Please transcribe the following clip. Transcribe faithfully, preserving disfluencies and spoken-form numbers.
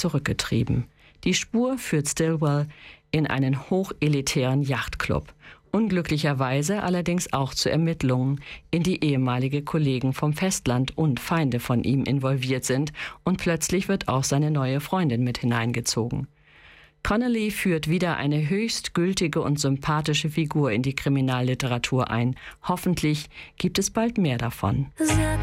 zurückgetrieben. Die Spur führt Stillwell in einen hochelitären Yachtclub. Unglücklicherweise allerdings auch zu Ermittlungen, in die ehemalige Kollegen vom Festland und Feinde von ihm involviert sind, und plötzlich wird auch seine neue Freundin mit hineingezogen. Connolly führt wieder eine höchst gültige und sympathische Figur in die Kriminalliteratur ein. Hoffentlich gibt es bald mehr davon. Sag